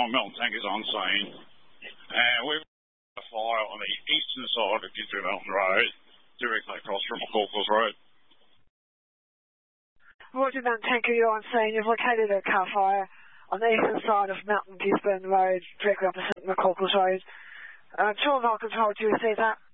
Milton Tank is on scene. We've got a fire on the eastern side of Gisborne Milton Road, directly across from McCorkles Road. Roger, Milton Tank, you're on scene. You've located a car fire on the eastern side of Milton Gisborne Road, directly opposite McCorkles Road. 2 of our control, do you receive that?